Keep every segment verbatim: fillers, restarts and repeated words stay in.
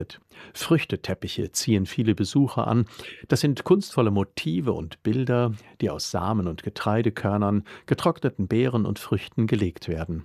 Früchteteppiche ziehen viele Besucher an. Das sind kunstvolle Motive und Bilder, die aus Samen und Getreidekörnern, getrockneten Beeren und Früchten gelegt werden.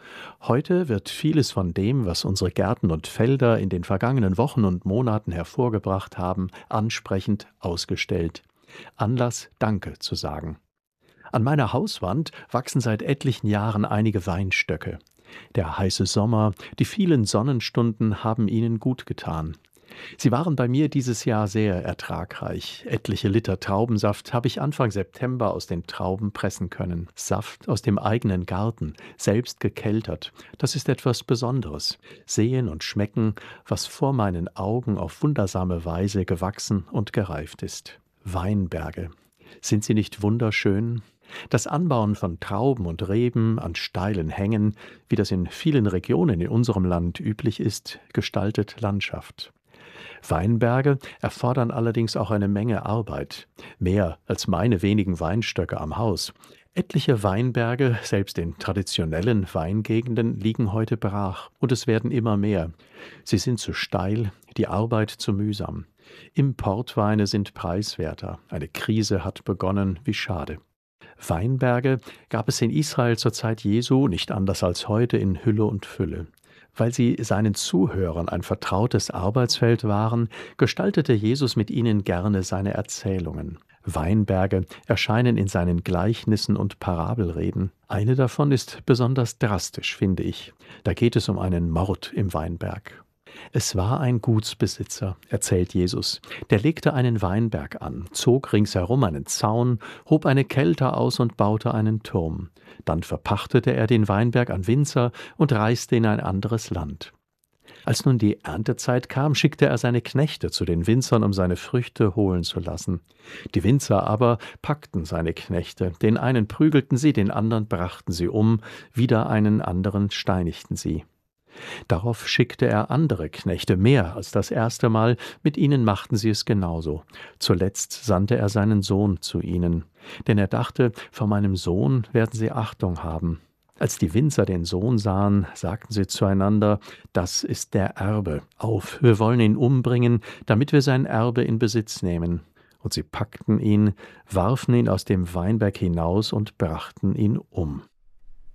Heute wird vieles von dem, was unsere Gärten und Felder in den vergangenen Wochen und Monaten hervorgebracht haben, ansprechend ausgestellt. Anlass, Danke zu sagen. An meiner Hauswand wachsen seit etlichen Jahren einige Weinstöcke. Der heiße Sommer, die vielen Sonnenstunden haben ihnen gut getan. Sie waren bei mir dieses Jahr sehr ertragreich. Etliche Liter Traubensaft habe ich Anfang September aus den Trauben pressen können. Saft aus dem eigenen Garten, selbst gekeltert. Das ist etwas Besonderes. Sehen und schmecken, was vor meinen Augen auf wundersame Weise gewachsen und gereift ist. Weinberge. Sind sie nicht wunderschön? Das Anbauen von Trauben und Reben an steilen Hängen, wie das in vielen Regionen in unserem Land üblich ist, gestaltet Landschaft. Weinberge erfordern allerdings auch eine Menge Arbeit, mehr als meine wenigen Weinstöcke am Haus. Etliche Weinberge, selbst in traditionellen Weingegenden, liegen heute brach, und es werden immer mehr. Sie sind zu steil, die Arbeit zu mühsam. Importweine sind preiswerter, eine Krise hat begonnen, wie schade. Weinberge gab es in Israel zur Zeit Jesu nicht anders als heute in Hülle und Fülle. Weil sie seinen Zuhörern ein vertrautes Arbeitsfeld waren, gestaltete Jesus mit ihnen gerne seine Erzählungen. Weinberge erscheinen in seinen Gleichnissen und Parabelreden. Eine davon ist besonders drastisch, finde ich. Da geht es um einen Mord im Weinberg. Es war ein Gutsbesitzer, erzählt Jesus. Der legte einen Weinberg an, zog ringsherum einen Zaun, hob eine Kelter aus und baute einen Turm. Dann verpachtete er den Weinberg an Winzer und reiste in ein anderes Land. Als nun die Erntezeit kam, schickte er seine Knechte zu den Winzern, um seine Früchte holen zu lassen. Die Winzer aber packten seine Knechte, den einen prügelten sie, den anderen brachten sie um, wieder einen anderen steinigten sie. Darauf schickte er andere Knechte, mehr als das erste Mal, mit ihnen machten sie es genauso. Zuletzt sandte er seinen Sohn zu ihnen, denn er dachte, vor meinem Sohn werden sie Achtung haben. Als die Winzer den Sohn sahen, sagten sie zueinander, das ist der Erbe. Auf, wir wollen ihn umbringen, damit wir sein Erbe in Besitz nehmen. Und sie packten ihn, warfen ihn aus dem Weinberg hinaus und brachten ihn um.